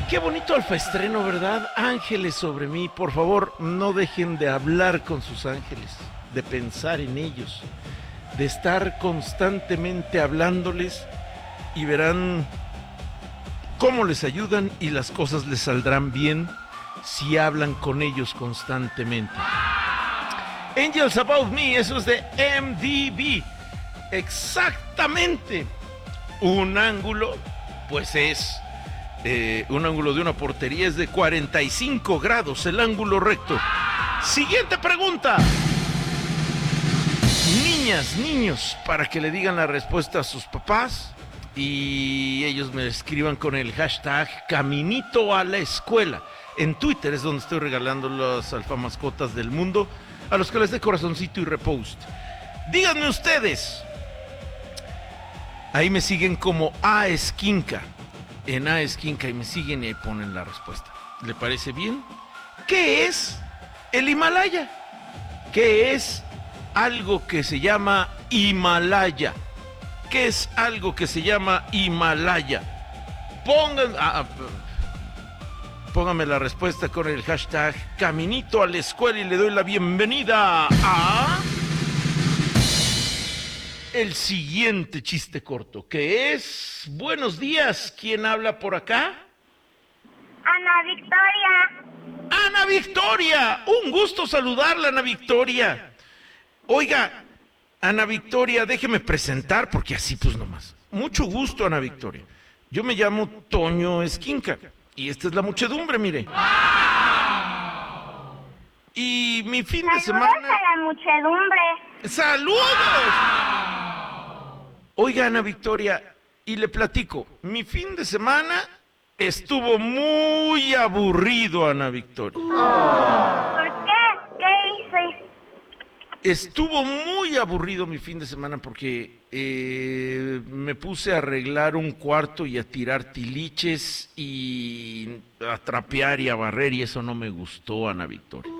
Qué bonito alfaestreno, ¿verdad? Ángeles sobre mí. Por favor, no dejen de hablar con sus ángeles, de pensar en ellos, de estar constantemente hablándoles y verán cómo les ayudan y las cosas les saldrán bien si hablan con ellos constantemente. Angels About Me, eso es de MDB. Exactamente. Un ángulo, pues es un ángulo de una portería es de 45 grados, el ángulo recto. Siguiente pregunta. Niñas, niños, para que le digan la respuesta a sus papás y ellos me escriban con el hashtag Caminito a la Escuela. En Twitter es donde estoy regalando las alfamascotas del mundo a los que les dé corazoncito y repost. Díganme ustedes. Ahí me siguen como A Esquinca. En A Esquinca y me siguen y ahí ponen la respuesta. ¿Le parece bien? ¿Qué es el Himalaya? ¿Qué es algo que se llama Himalaya? ¿Qué es algo que se llama Himalaya? Póngame la respuesta con el hashtag Caminito a la Escuela y le doy la bienvenida a el siguiente chiste corto, que es... Buenos días, ¿quién habla por acá? Ana Victoria. ¡Ana Victoria! Un gusto saludarla, Ana Victoria. Oiga, Ana Victoria, déjeme presentar, porque así pues nomás. Mucho gusto, Ana Victoria. Yo me llamo Toño Esquinca, y esta es la muchedumbre, mire. Y mi fin de semana... Saludos a la muchedumbre. ¡Saludos! Oiga, Ana Victoria, y le platico, mi fin de semana estuvo muy aburrido, Ana Victoria. ¿Por qué? ¿Qué hice? Estuvo muy aburrido mi fin de semana porque me puse a arreglar un cuarto y a tirar tiliches y a trapear y a barrer y eso no me gustó, Ana Victoria.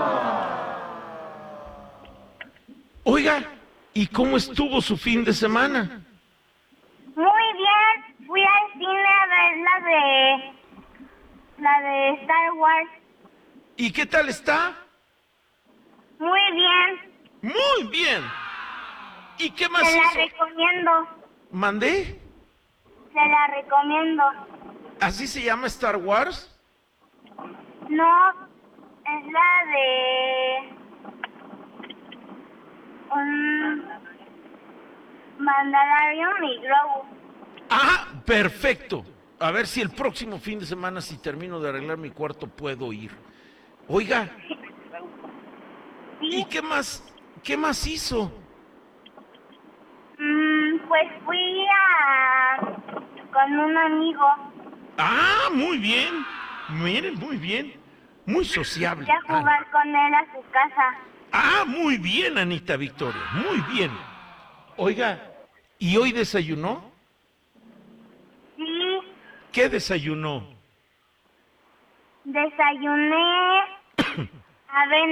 Oiga, ¿y cómo estuvo su fin de semana? Muy bien. Fui al cine a ver la de Star Wars. ¿Y qué tal está? Muy bien. Muy bien. ¿Y qué más Se la hizo? recomiendo. ¿Mandé? Se la recomiendo. ¿Así se llama Star Wars? No, es la de un Mandalorian y Grogu. Ah, perfecto. A ver si el próximo fin de semana, si termino de arreglar mi cuarto, puedo ir. Oiga, ¿y Sí. qué más hizo? Pues fui con un amigo. Ah, muy bien. Miren, muy bien. Muy sociable. Fui a jugar con él a su casa. Muy bien, Anita Victoria. Muy bien. Oiga, ¿y hoy desayunó? Sí, ¿Qué desayunó? desayuné avena.